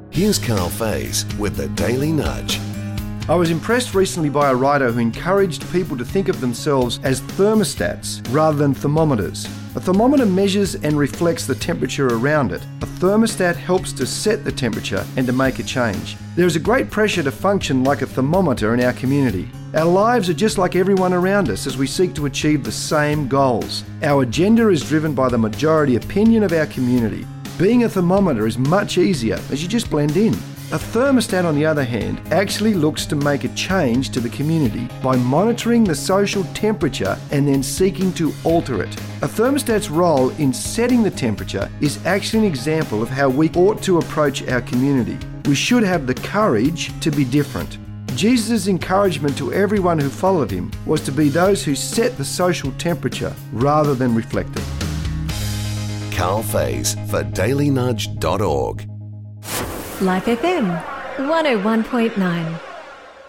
Here's Carl Faze with the Daily Nudge. I was impressed recently by a writer who encouraged people to think of themselves as thermostats rather than thermometers. A thermometer measures and reflects the temperature around it. A thermostat helps to set the temperature and to make a change. There is a great pressure to function like a thermometer in our community. Our lives are just like everyone around us as we seek to achieve the same goals. Our agenda is driven by the majority opinion of our community. Being a thermometer is much easier as you just blend in. A thermostat, on the other hand, actually looks to make a change to the community by monitoring the social temperature and then seeking to alter it. A thermostat's role in setting the temperature is actually an example of how we ought to approach our community. We should have the courage to be different. Jesus' encouragement to everyone who followed him was to be those who set the social temperature rather than reflect it. Carl Faze for dailynudge.org. Life FM 101.9.